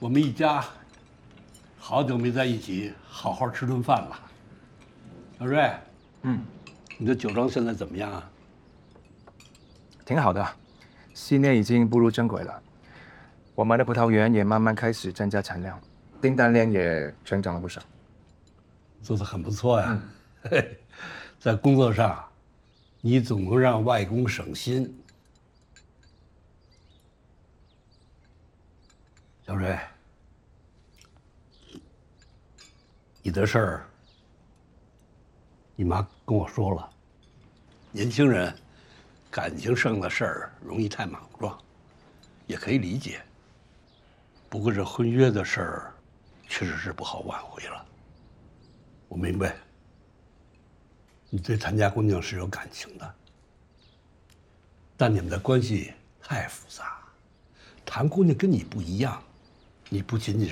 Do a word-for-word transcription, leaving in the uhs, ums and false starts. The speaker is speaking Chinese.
我们一家好久没在一起好好吃顿饭了。小瑞， 嗯， 你的酒庄现在怎么样啊？ 挺好的，新年已经步入正轨了。我们的葡萄园也慢慢开始增加产量，订单量也成长了不少。 做得很不错呀。嗯、在工作上，你总能让外公省心。小瑞，你的事儿，你妈跟我说了，年轻人感情上的事儿容易太莽撞，也可以理解。不过这婚约的事儿，确实是不好挽回了。我明白，你对谭家姑娘是有感情的，但你们的关系太复杂。谭姑娘跟你不一样，你不仅仅